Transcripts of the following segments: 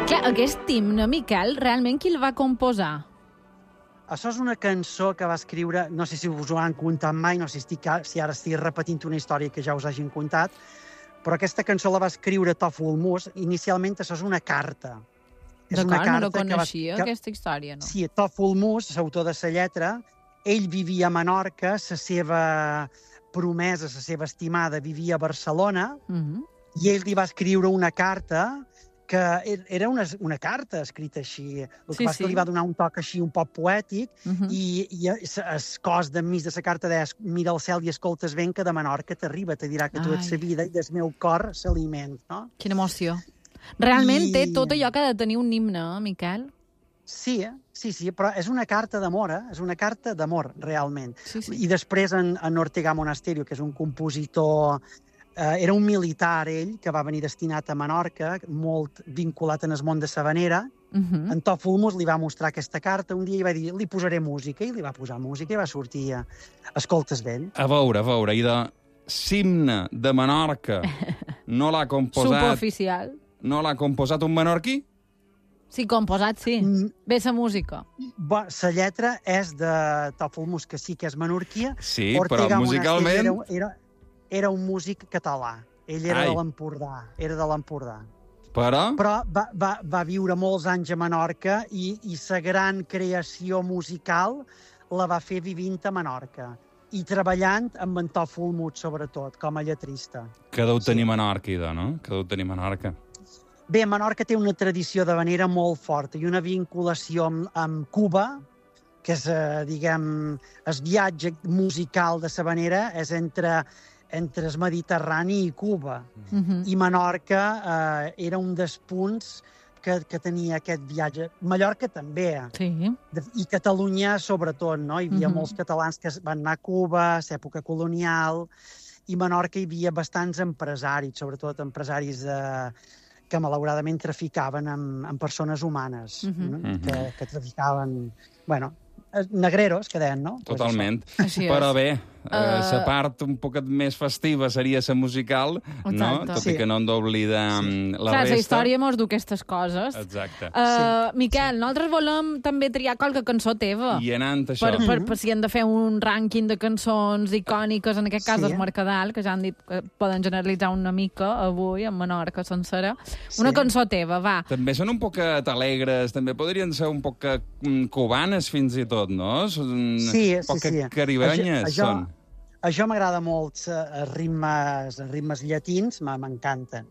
Clar, aquest himne, Miquel, realment qui el va composar? Això és una cançó que va escriure, no sé si us ho han contat mai, no sé si ara estic repetint una història que ja us hagin contat, però aquesta cançó la va escriure Tòfol Mus. Inicialment això és una carta. D'acord, no la coneixia, aquesta història, no? Sí, Tòfol Mus, l'autor de la lletra, ell vivia a Menorca, la seva promesa, la seva estimada, vivia a Barcelona, i ell li va escriure una carta que era una carta escrita així. El que passa que li va donar un toc així un poc poètic, i el cos d'enmig de la carta deia: mira el cel i escoltes vent, que de Menorca t'arriba, te dirà que tu ets la vida i del meu cor l'aliment. No? Quina emoció. Realment té tot allò que ha de tenir un himne, Miquel? Sí, però és una carta d'amor, és una carta d'amor, realment. I després en Ortega Monasterio, que és un compositor... Era un militar, ell, que va venir destinat a Menorca, molt vinculat en el món de Sabanera. En Tòfol Mus li va mostrar aquesta carta un dia i va dir: li posaré música, i li va posar música i va sortir a Escoltes Vent. A veure, i de l'himne de Menorca no l'ha composat... Superoficial. No l'ha composat un menorquí? Sí, composat, sí. Bé, la música. La lletra és de Tòfol Mus, que sí que és menorquí. Sí, però musicalment... Era un músic català. Ell era de l'Empordà. Però va viure molts anys a Menorca i la gran creació musical la va fer vivint a Menorca i treballant amb en Tòfol Mus, sobretot, com a lletrista. Que deu tenir Menorca, idò, no? Que deu tenir Menorca. Bé, Menorca té una tradició d'havanera molt forta i una vinculació amb Cuba, que és, diguem, el viatge musical de l'havanera és entre el Mediterrani i Cuba. I Menorca era un dels punts que tenia aquest viatge. Mallorca també. I Catalunya, sobretot, no? Hi havia molts catalans que van anar a Cuba, a l'època colonial, i a Menorca hi havia bastants empresaris, sobretot empresaris que malauradament traficaven amb persones humanes, que traficaven... Bueno, negreros, que deien, no? Totalment. Però bé, la part un poquet més festiva seria la musical, no? Tot i que no hem d'oblidar la resta. La història mos du aquestes coses. Exacte. Miquel, nosaltres volem també triar qualque cançó teva. I anant a això. Per si hem de fer un rànquing de cançons icòniques, en aquest cas el Mercadal, que ja han dit que poden generalitzar una mica avui, en Menorca sencera. Una cançó teva, va. També són un poquet alegres, també podrien ser un poquet cubanes fins i tot, no? Sí. Poquet caribenyes són. Això m'agrada molt, els ritmes llatins, m'encanten.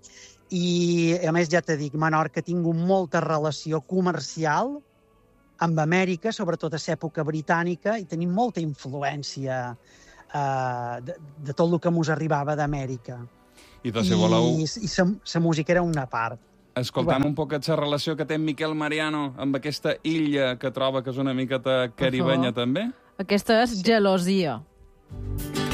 I, a més, ja t'he dit, Menorca ha tingut molta relació comercial amb Amèrica, sobretot a l'època britànica, i tenim molta influència de tot el que mos arribava d'Amèrica. I si voleu... I la música era una part. Escoltam un poquet la relació que té Miquel Mariano amb aquesta illa que troba que és una miqueta caribenya, també? Aquesta és Gelosia.